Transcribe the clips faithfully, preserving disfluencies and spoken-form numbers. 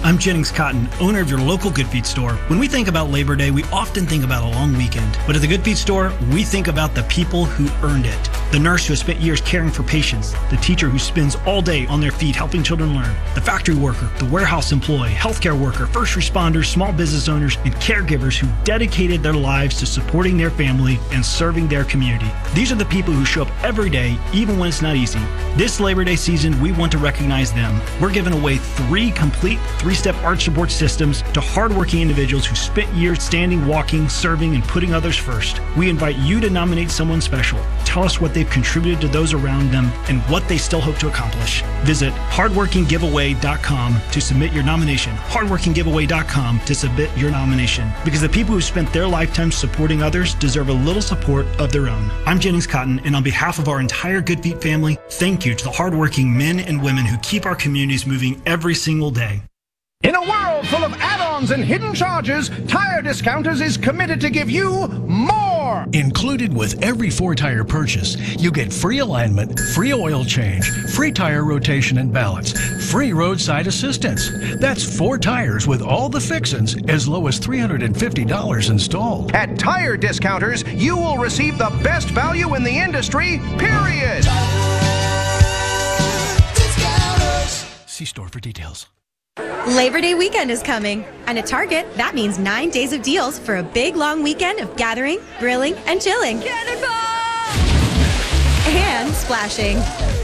I'm Jennings Cotton, owner of your local Good Feet store. When we think about Labor Day, we often think about a long weekend. But at the Good Feet store, we think about the people who earned it. The nurse who has spent years caring for patients, the teacher who spends all day on their feet helping children learn, the factory worker, the warehouse employee, healthcare worker, first responders, small business owners, and caregivers who dedicated their lives to supporting their family and serving their community. These are the people who show up every day, even when it's not easy. This Labor Day season, we want to recognize them. We're giving away three complete three-step arch support systems to hardworking individuals who spent years standing, walking, serving, and putting others first. We invite you to nominate someone special. Tell us what they've contributed to those around them and what they still hope to accomplish. Visit hardworking giveaway dot com to submit your nomination. hardworking giveaway dot com to submit your nomination. Because the people who spent their lifetime supporting others deserve a little support of their own. I'm Jennings Cotton, and on behalf of our entire Good Feet family, thank you to the hardworking men and women who keep our communities moving every single day. In a world full of add-ons and hidden charges, Tire Discounters is committed to give you more! Included with every four-tire purchase, you get free alignment, free oil change, free tire rotation and balance, free roadside assistance. That's four tires with all the fixins as low as three hundred fifty dollars installed. At Tire Discounters, you will receive the best value in the industry, period! See store for details. Labor Day weekend is coming, and at Target, that means nine days of deals for a big, long weekend of gathering, grilling, and chilling. Cannonball! And splashing.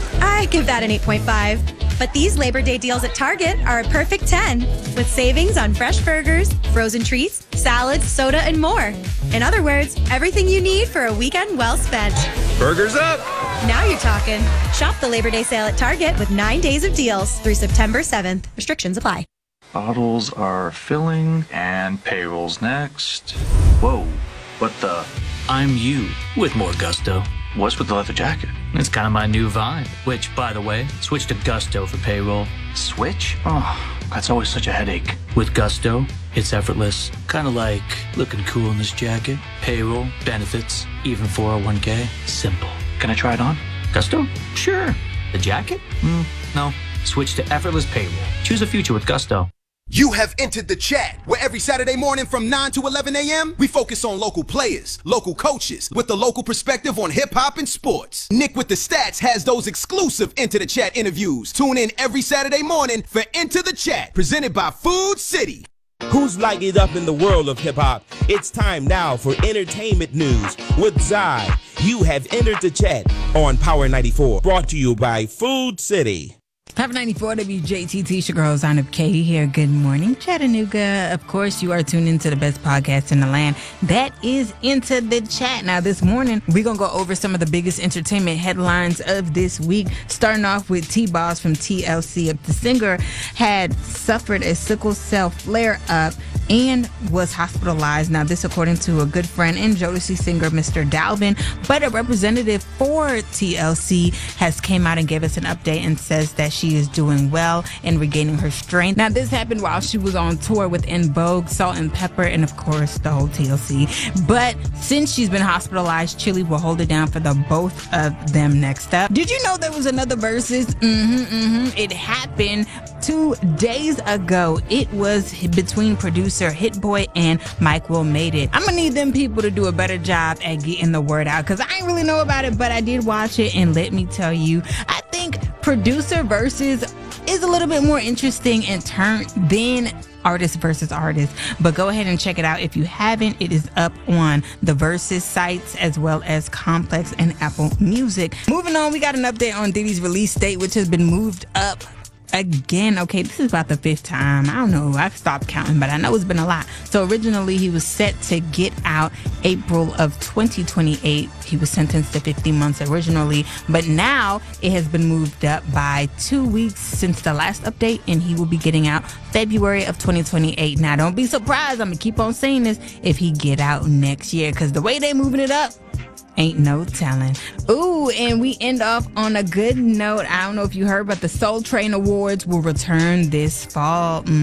I give that an eight point five. But these Labor Day deals at Target are a perfect ten, with savings on fresh burgers, frozen treats, salads, soda, and more. In other words, everything you need for a weekend well spent. Burgers up! Now you're talking. Shop the Labor Day sale at Target with nine days of deals through September seventh. Restrictions apply. Bottles are filling and payroll's next. Whoa, what the? I'm you with more gusto. What's with the leather jacket? It's kind of my new vibe, which, by the way, switch to Gusto for payroll. Switch? Oh, that's always such a headache. With Gusto, it's effortless. Kind of like looking cool in this jacket. Payroll, benefits, even four oh one k. Simple. Can I try it on? Gusto? Sure. The jacket? Mm, no. Switch to effortless payroll. Choose a future with Gusto. You have entered the chat, where every Saturday morning from nine to eleven a.m., we focus on local players, local coaches, with the local perspective on hip-hop and sports. Nick with the Stats has those exclusive Into the Chat interviews. Tune in every Saturday morning for Into the Chat, presented by Food City. Who's lighting it up in the world of hip-hop? It's time now for entertainment news with Zai. You have entered the chat on Power ninety-four, brought to you by Food City. Power ninety-four W J T T, your girl, Zana Katie here. Good morning, Chattanooga. Of course, you are tuned into the best podcast in the land. That is Into the Chat. Now, this morning, we're going to go over some of the biggest entertainment headlines of this week, starting off with T-Boss from T L C. The singer had suffered a sickle cell flare-up and was hospitalized. Now, this according to a good friend and Jodeci singer, Mister Dalvin. But a representative for T L C has came out and gave us an update and says that she is doing well and regaining her strength. Now, this happened while she was on tour with En Vogue, Salt and Pepper, and of course, the whole T L C. But since she's been hospitalized, Chili will hold it down for the both of them next up. Did you know there was another Versus? Mm-hmm, mm-hmm. It happened two days ago. It was between producer Hit Boy and Mike Will Made It. I'm gonna need them people to do a better job at getting the word out, because I ain't really know about it, but I did watch it, and let me tell you, I think producer versus is a little bit more interesting in turn than artist versus artist. But go ahead and check it out if you haven't. It is up on the Versus sites as well as Complex and Apple Music. Moving on, we got an update on Diddy's release date, which has been moved up again. Okay, this is about the fifth time. I don't know. I've stopped counting, but I know it's been a lot. So originally he was set to get out April of twenty twenty-eight. He was sentenced to fifty months originally, but now it has been moved up by two weeks since the last update, and he will be getting out February of twenty twenty-eight. Now, don't be surprised. I'm gonna keep on saying this if he get out next year, because the way they moving it up, ain't no telling. Ooh, and we end off on a good note. I don't know if you heard, but the Soul Train Awards will return this fall. Mm.